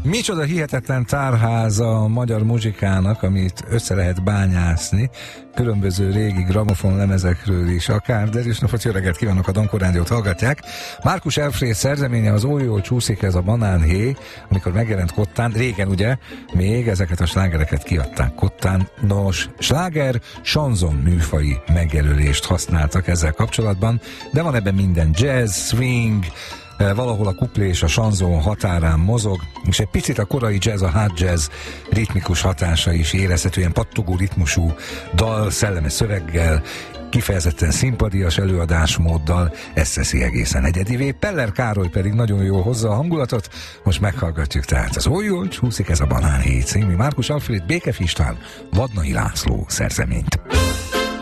Micsoda hihetetlen tárháza a magyar muzsikának, amit össze lehet bányászni, különböző régi gramofon lemezekről is akár, de is napot, jó reggelt kívánok, a Dankó Rádiót hallgatják. Márkus Elfréd szerzeménye az Oly jól csúszik ez a banánhéj, amikor megjelent Kottán, régen ugye, még ezeket a slágereket kiadták Kottán. Nos, sláger, chanson műfaji megjelölést használtak ezzel kapcsolatban, de van ebben minden, jazz, swing, valahol a kuplé és a chanson határán mozog, és egy picit a korai jazz, a hard jazz ritmikus hatása is érezhető, ilyen pattogó ritmusú dal, szellemes szöveggel, kifejezetten szimpadias előadásmóddal, ezt teszi egészen egyedivé. Peller Károly pedig nagyon jól hozza a hangulatot, most meghallgatjuk tehát az Oly jól csúszik ez a banánhéj című Márkus Alfréd, Békef István, Vadnai László szerzeményt.